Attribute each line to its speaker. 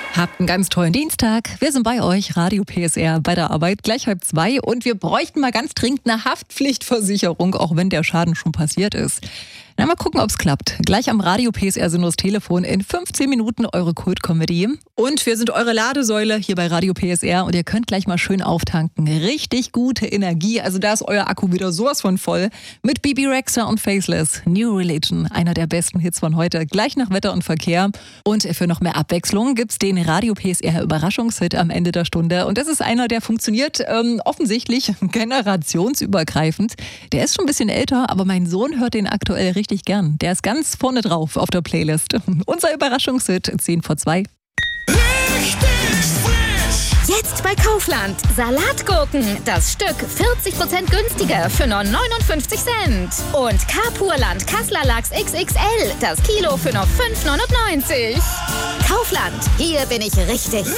Speaker 1: Habt einen ganz tollen Dienstag. Wir sind bei euch, Radio PSR, bei der Arbeit, gleich 1:30. Und wir bräuchten mal ganz dringend eine Haftpflichtversicherung, auch wenn der Schaden schon passiert ist. Na, mal gucken, ob es klappt. Gleich am Radio PSR Sinus Telefon in 15 Minuten eure Kult-Comedy. Und wir sind eure Ladesäule hier bei Radio PSR und ihr könnt gleich mal schön auftanken. Richtig gute Energie, also da ist euer Akku wieder sowas von voll. Mit Bibi Rexha und Faceless, New Religion, einer der besten Hits von heute, gleich nach Wetter und Verkehr. Und für noch mehr Abwechslung gibt's den Radio PSR Überraschungshit am Ende der Stunde. Und das ist einer, der funktioniert offensichtlich generationsübergreifend. Der ist schon ein bisschen älter, aber mein Sohn hört den aktuell richtig gern. Der ist ganz vorne drauf auf der Playlist. Unser Überraschungshit, 10:10.
Speaker 2: Jetzt bei Kaufland. Salatgurken. Das Stück 40% günstiger für nur 59 Cent. Und Carpurland Kassler Lachs XXL. Das Kilo für nur 5,99. Kaufland. Hier bin ich richtig.